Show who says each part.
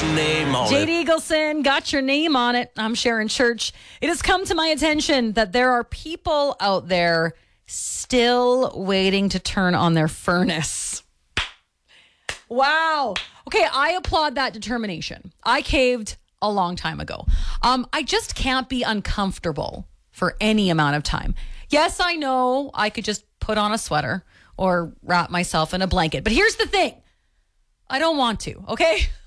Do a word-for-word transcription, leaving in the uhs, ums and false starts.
Speaker 1: name on
Speaker 2: Jade
Speaker 1: it.
Speaker 2: Eagleson, got your name on it. I'm Sharon Church. It has come to my attention that there are people out there still waiting to turn on their furnace. Wow. Okay, I applaud that determination. I caved a long time ago. Um, I just can't be uncomfortable for any amount of time. Yes, I know I could just put on a sweater or wrap myself in a blanket. But here's the thing. I don't want to, okay?